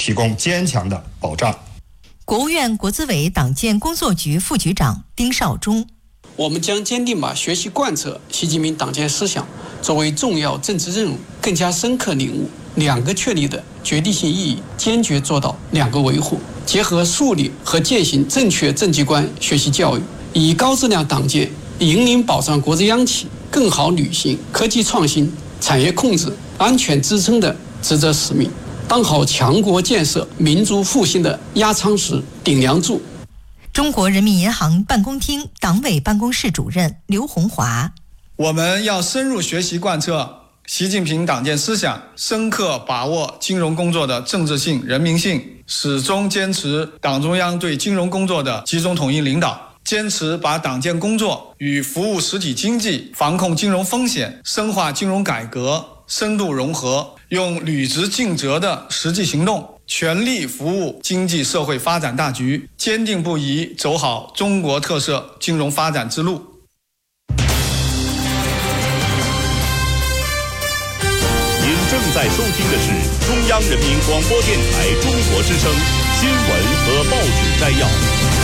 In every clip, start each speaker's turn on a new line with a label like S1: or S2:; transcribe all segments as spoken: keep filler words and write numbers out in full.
S1: 提供坚强的保障。
S2: 国务院国资委党建工作局副局长丁绍忠，
S3: 我们将坚定把学习贯彻习近平党建思想作为重要政治任务，更加深刻领悟两个确立的决定性意义，坚决做到两个维护，结合树立和践行正确政绩观学习教育，以高质量党建引领保障国之央企更好履行科技创新、产业控制、安全支撑的职责使命，当好强国建设、民族复兴的压舱石、顶梁柱。
S2: 中国人民银行办公厅党委办公室主任刘洪华，
S4: 我们要深入学习贯彻习近平党建思想，深刻把握金融工作的政治性、人民性，始终坚持党中央对金融工作的集中统一领导，坚持把党建工作与服务实体经济、防控金融风险、深化金融改革深度融合，用履职尽责的实际行动，全力服务经济社会发展大局，坚定不移走好中国特色金融发展之路。
S5: 正在收听的是中央人民广播电台中国之声新闻和报纸摘要。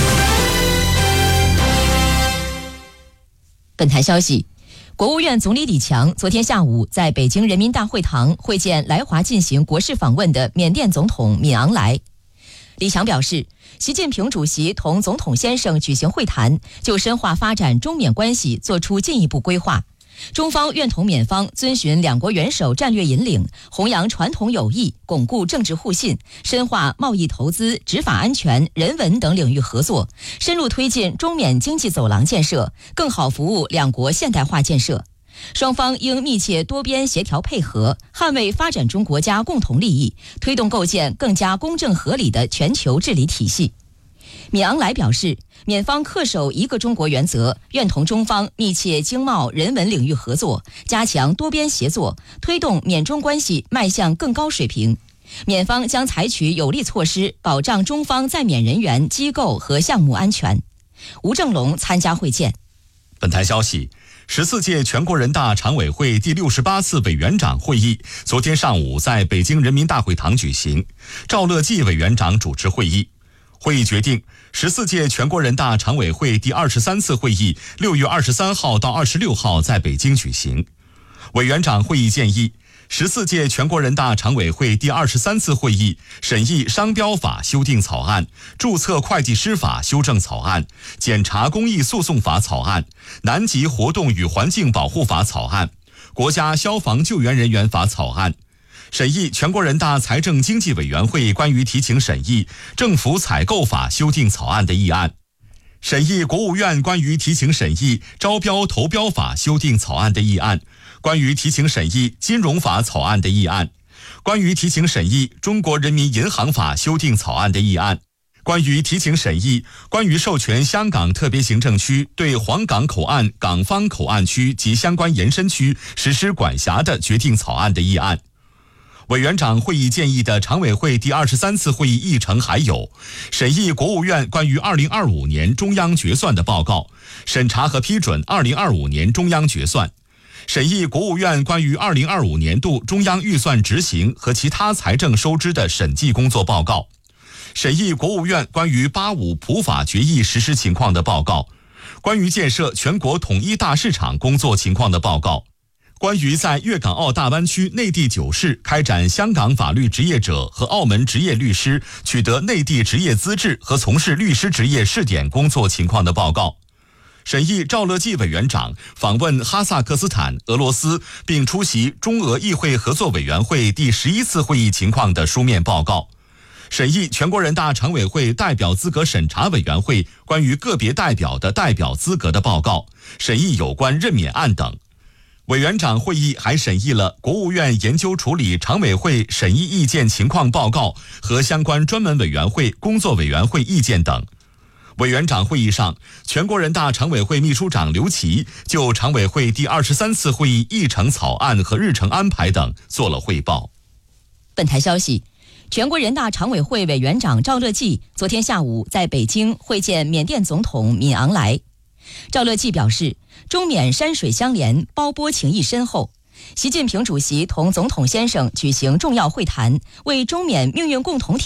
S6: 本台消息，国务院总理李强昨天下午在北京人民大会堂会见来华进行国事访问的缅甸总统敏昂莱。李强表示，习近平主席同总统先生举行会谈，就深化发展中缅关系作出进一步规划。中方愿同缅方遵循两国元首战略引领，弘扬传统友谊，巩固政治互信，深化贸易投资、执法安全、人文等领域合作，深入推进中缅经济走廊建设，更好服务两国现代化建设。双方应密切多边协调配合，捍卫发展中国家共同利益，推动构建更加公正合理的全球治理体系。敏昂莱表示，缅方恪守一个中国原则，愿同中方密切经贸、人文领域合作，加强多边协作，推动缅中关系迈向更高水平。缅方将采取有力措施，保障中方在缅人员、机构和项目安全。吴正龙参加会见。
S5: 本台消息，十四届全国人大常委会第六十八次委员长会议昨天上午在北京人民大会堂举行，赵乐际委员长主持会议。会议决定，十四届全国人大常委会第二十三次会议六月二十三号到二十六号在北京举行。委员长会议建议，十四届全国人大常委会第二十三次会议审议商标法修订草案、注册会计师法修正草案、检察公益诉讼法草案、南极活动与环境保护法草案、国家消防救援人员法草案，审议全国人大财政经济委员会关于提请审议政府采购法修订草案的议案，审议国务院关于提请审议招标投标法修订草案的议案，关于提请审议金融法草案的议案，关于提请审议中国人民银行法修订草案的议案，关于提请审议关于授权香港特别行政区对黄港口岸港方口岸区及相关延伸区实施管辖的决定草案的议案。委员长会议建议的常委会第二十三次会议议程还有：审议国务院关于二零二五年中央决算的报告，审查和批准二零二五年中央决算；审议国务院关于二零二五年度中央预算执行和其他财政收支的审计工作报告；审议国务院关于八五普法决议实施情况的报告；关于建设全国统一大市场工作情况的报告；关于在粤港澳大湾区内地九市开展香港法律职业者和澳门职业律师取得内地职业资质和从事律师职业试点工作情况的报告；审议赵乐际委员长访问哈萨克斯坦、俄罗斯并出席中俄议会合作委员会第十一次会议情况的书面报告；审议全国人大常委会代表资格审查委员会关于个别代表的代表资格的报告，审议有关任免案等。委员长会议还审议了国务院研究处理常委会审议意见情况报告和相关专门委员会、工作委员会意见等。委员长会议上，全国人大常委会秘书长刘奇就常委会第二十三次会议议程草案和日程安排等做了汇报。
S6: 本台消息，全国人大常委会委员长赵乐际昨天下午在北京会见缅甸总统敏昂莱。赵乐际表示，中缅山水相连，胞波情谊深厚。习近平主席同总统先生举行重要会谈，为中缅命运共同体